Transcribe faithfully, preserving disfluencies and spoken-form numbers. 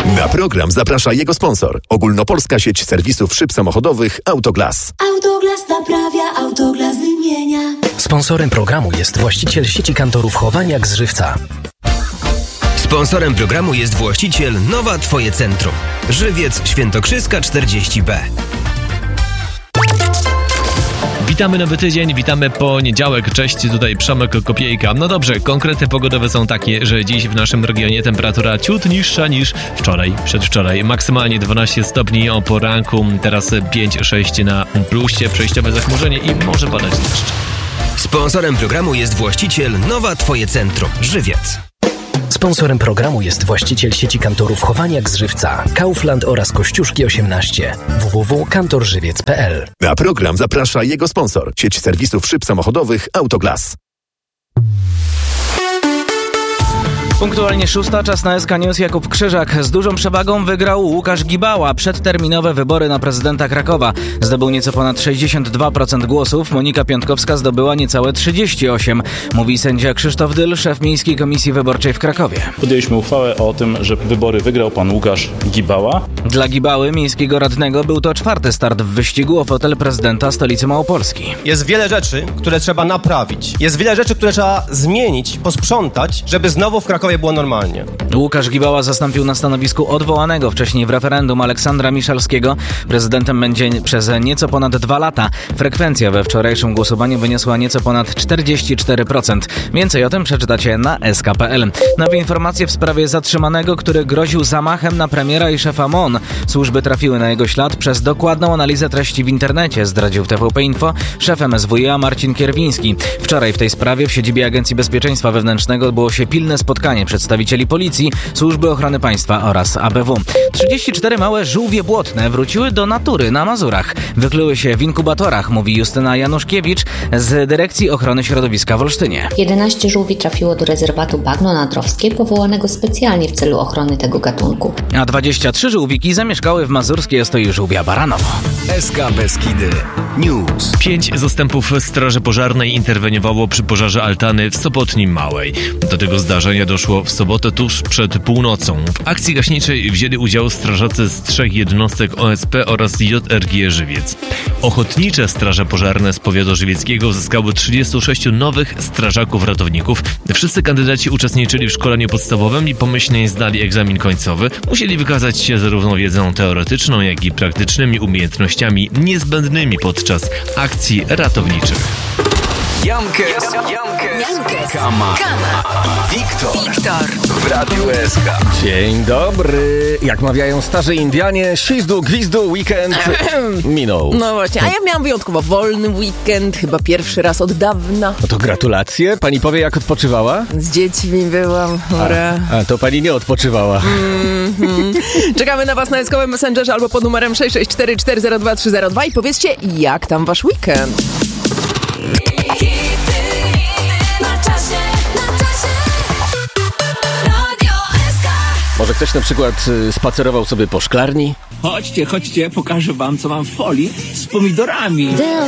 Na program zaprasza jego sponsor. Ogólnopolska sieć serwisów szyb samochodowych Autoglas. Autoglas naprawia, Autoglas wymienia. Sponsorem programu jest właściciel sieci kantorów Chowaniak z Żywca. Sponsorem programu jest właściciel Nowa Twoje Centrum. Żywiec Świętokrzyska czterdzieści B. Witamy nowy tydzień, witamy poniedziałek, cześć, tutaj Przemek Kopiejka. No dobrze, konkrety pogodowe są takie, że dziś w naszym regionie temperatura ciut niższa niż wczoraj, przedwczoraj. Maksymalnie dwanaście stopni o poranku, teraz pięć sześć na plusie, przejściowe zachmurzenie i może padać deszcz. Sponsorem programu jest właściciel Nowa Twoje Centrum, Żywiec. Sponsorem programu jest właściciel sieci kantorów Chowaniak z Żywca, Kaufland oraz Kościuszki osiemnaście. w w w kropka kantorżywiec kropka p l. Na program zaprasza jego sponsor. Sieć serwisów szyb samochodowych Autoglas. Punktualnie szósta, czas na S K News. Jakub Krzyżak. Z dużą przewagą wygrał Łukasz Gibała. Przedterminowe wybory na prezydenta Krakowa. Zdobył nieco ponad sześćdziesiąt dwa procent głosów. Monika Piątkowska zdobyła niecałe trzydzieści osiem procent. Mówi sędzia Krzysztof Dyl, szef Miejskiej Komisji Wyborczej w Krakowie. Podjęliśmy uchwałę o tym, że wybory wygrał pan Łukasz Gibała. Dla Gibały, miejskiego radnego, był to czwarty start w wyścigu o fotel prezydenta stolicy Małopolski. Jest wiele rzeczy, które trzeba naprawić. Jest wiele rzeczy, które trzeba zmienić, posprzątać, żeby znowu w Krakowie było normalnie. Łukasz Gibała zastąpił na stanowisku odwołanego wcześniej w referendum Aleksandra Miszalskiego. Prezydentem będzie przez nieco ponad dwa lata. Frekwencja we wczorajszym głosowaniu wyniosła nieco ponad czterdzieści cztery procent. Więcej o tym przeczytacie na s k kropka p l. Nowe informacje w sprawie zatrzymanego, który groził zamachem na premiera i szefa M O N. Służby trafiły na jego ślad przez dokładną analizę treści w internecie, zdradził T V P Info szef M S W iA Marcin Kierwiński. Wczoraj w tej sprawie w siedzibie Agencji Bezpieczeństwa Wewnętrznego odbyło się pilne spotkanie przedstawicieli Policji, Służby Ochrony Państwa oraz A B W. trzydzieści cztery małe żółwie błotne wróciły do natury na Mazurach. Wykluły się w inkubatorach, mówi Justyna Januszkiewicz z Dyrekcji Ochrony Środowiska w Olsztynie. jedenaście żółwi trafiło do rezerwatu Bagno Nadrowskie, powołanego specjalnie w celu ochrony tego gatunku. A dwadzieścia trzy żółwiki zamieszkały w mazurskiej ostoji żółwia Baranowo. S K Beskidy News. Pięć zastępów Straży Pożarnej interweniowało przy pożarze altany w Sopotni Małej. Do tego zdarzenia doszło w sobotę tuż przed północą. W akcji gaśniczej wzięli udział strażacy z trzech jednostek O S P oraz J R G Żywiec. Ochotnicze straże pożarne z powiatu żywieckiego uzyskały trzydziestu sześciu nowych strażaków ratowników. Wszyscy kandydaci uczestniczyli w szkoleniu podstawowym i pomyślnie zdali egzamin końcowy. Musieli wykazać się zarówno wiedzą teoretyczną, jak i praktycznymi umiejętnościami niezbędnymi podczas akcji ratowniczych. Jankę, Jankę, Kama, Wiktor, Wiktor w Radiu S K. Dzień dobry. Jak mawiają starzy Indianie, świzdu, gwizdu, weekend minął. No właśnie, a ja miałam wyjątkowo wolny weekend, chyba pierwszy raz od dawna. No to gratulacje. Pani powie, jak odpoczywała? Z dziećmi byłam, ura. A, a to pani nie odpoczywała. Mm-hmm. Czekamy na was na S K owym Messengerze albo pod numerem sześć sześć cztery cztery zero dwa trzy zero dwa i powiedzcie, jak tam wasz weekend? Może ktoś na przykład y, spacerował sobie po szklarni? Chodźcie, chodźcie, pokażę wam, co mam w folii z pomidorami. Gdy